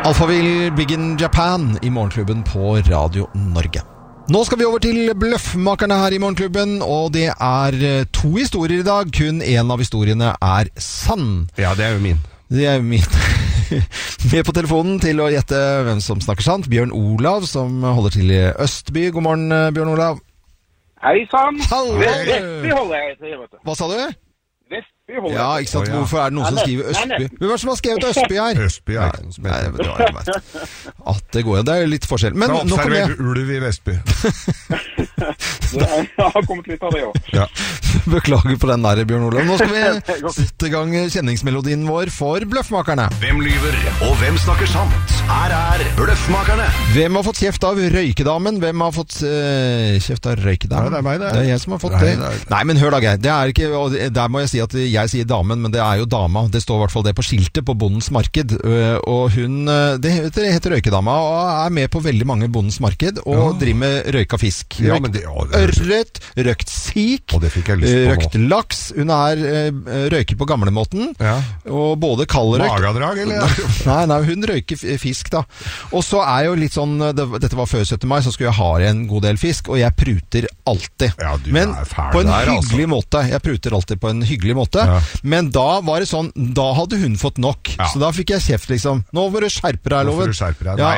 Alphaville, Big in Japan i Morgenklubben på Radio Norge. Nå skal vi over til Bløffmakerne her i Morgenklubben, og det er 2 historier i dag. Kun en av historiene er sann. Ja, det er jo min. Det er min. Med på telefonen til å gjette hvem som snakker sant. Bjørn Olav, som holder til i Østby. God morgen, Bjørn Olav. Hei sann. Vestby holder jeg til. Hva sa du? Vestby holder jeg. Ja, ikke sant? Hvorfor er det noen som skriver Østby? Hvem er det som har skrevet Østby her? Østby er ikke noe som heter. At det går jo, det er litt forskjell. Men nå observerer ulv i Vestby. Jeg har kommet litt av det også. Ja. Beklager på den der, Bjørn Olav. Nå skal vi sette i gang kjenningsmelodien vår for Bløffmakerne. Hvem lyver, og hvem snakker sant? Her er Bløffmakerne. Hvem har fått kjeft av røykedamen? Hvem har fått kjeft av røykedamen? Ja, det er meg, det. Det er jeg som har fått det. Nei, men hør da, Geir. Det er ikke, og der må jeg si at jeg sier damen, men det er jo dama. Det står i hvert fall det på skiltet på Bondens Marked. Og hun, det heter røykedama, og er med på veldig mange Bondens Marked, og driver med røyka fisk. Ja, men det, ørret, røkt sik, og det fikk jeg lyst på røkt laks. Hun er røyker på gamlemåten, og både kald og røykt. Magadrag, eller? Nei, hun røyker fisk da. Og så er jo litt sånn, dette var før 17. mai, så skulle jeg ha en god del fisk, og jeg pruter alltid. Ja, men på en hyggelig måte. Jeg pruter alltid på en hyggelig måte. Ja. Men da var det sånn, da hadde hun fått nok. Ja. Så da fikk jeg kjeft liksom. Nå må du skjerpe deg, Loven. Nå får du skjerpe deg.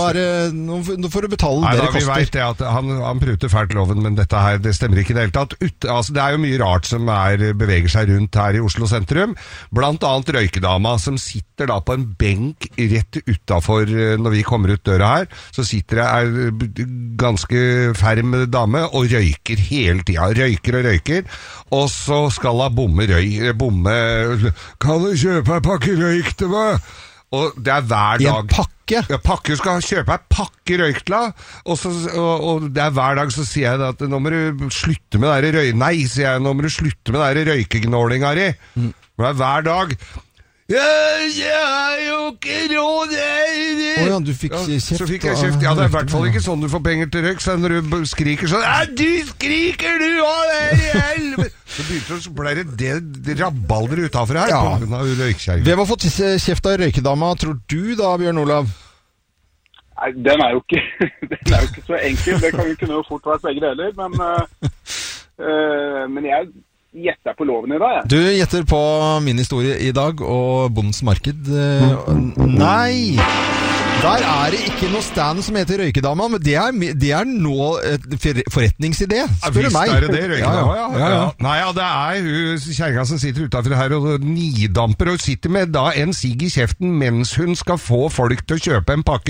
Nå får du betale det det koster. Vi vet det at han pruter fælt, Loven, men dette her, det stemmer ikke i det hele tatt. Altså, det er jo mye rart som beveger seg rundt her i Oslo sentrum. Blant annet røykedama som sitter da på en benk rett utenfor når vi kommer ut døra her. Så sitter det ganske ferm dame og røyker hele tiden. Røyker og røyker. Og så skal hun bomme. Kan du kjøpe en pakke røyk til meg? Og det er hver dag. En pakke? Ja, pakke. Skal kjøpe en pakke røyk til deg. Og det er hver dag så sier jeg at nå må du slutte med det røyk. Nei, sier jeg, nå må du slutte med det røykegnålinga di. Det er hver dag. Jeg har jo ikke råd. Åja, du fikk kjeft. Så fikk jeg kjeft. Ja, det er i hvert fall ikke sånn du får penger til røyk. Så når du skriker sånn, du skriker du av det i helvete. Så ble det rabalder utenfor her på grunn av røykskjæring. Hvem har fått kjeft av røykedama, tror du da, Bjørn Olav? Nei, den er jo ikke så enkel. Det kan jo ikke noe fort være begge deler, men jeg gjetter på Loven i dag, jeg. Du gjetter på min historie i dag, og Bondens Marked. Nei! Der er det ikke noe stand som heter Røykedama, men det er nå forretningsidé, spør du meg. Visst er det Røykedama, ja. Nei, det er hun kjerringa som sitter utenfor her og nidamper, og sitter med da en sigg i kjeften mens hun skal få folk til å kjøpe en pakke